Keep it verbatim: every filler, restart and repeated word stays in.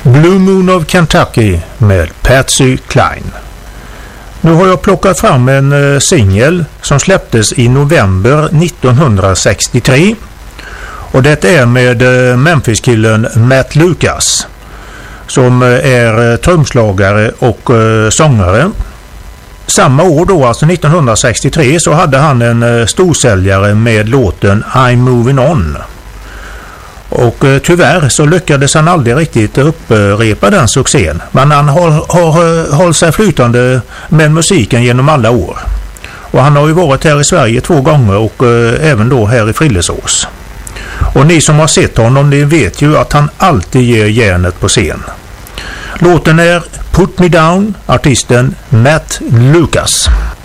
Blue Moon of Kentucky med Patsy Cline. Nu har jag plockat fram en singel som släpptes i november nittonhundrasextiotre. Och det är med Memphis-killen Matt Lucas, som är trumslagare och sångare. Samma år då, alltså nittonhundrasextiotre, så hade han en storsäljare med låten I'm Moving On. Och eh, tyvärr så lyckades han aldrig riktigt upprepa den succén. Men han har, har hållit sig flytande med musiken genom alla år. Och han har ju varit här i Sverige två gånger och eh, även då här i Frillesås. Och ni som har sett honom, ni vet ju att han alltid ger järnet på scen. Låten är Put Me Down, artisten Matt Lucas.